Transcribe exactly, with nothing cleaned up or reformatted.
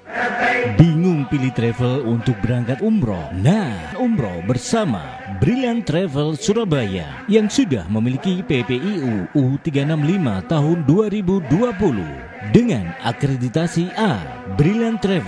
Bingung pilih travel untuk berangkat umroh? Nah, umroh bersama Brilliant Travel Surabaya yang sudah memiliki P P I U U tiga enam lima tahun dua ribu dua puluh dengan akreditasi A. Brilliant Travel